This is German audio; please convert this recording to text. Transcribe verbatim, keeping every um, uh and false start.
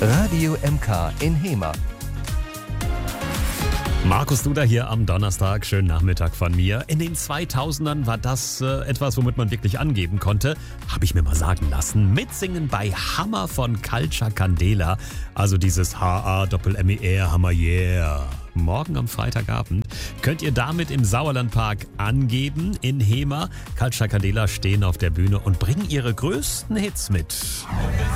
Radio M K in Hemer. Markus Duda hier am Donnerstag. Schönen Nachmittag von mir. In den zweitausendern war das äh, etwas, womit man wirklich angeben konnte. Habe ich mir mal sagen lassen. Mitsingen bei Hammer von Culture Candela. Also dieses H-A-M-M-E-R, Hammer yeah. Morgen am Freitagabend könnt ihr damit im Sauerlandpark angeben. In Hemer. Culture Candela stehen auf der Bühne und bringen ihre größten Hits mit.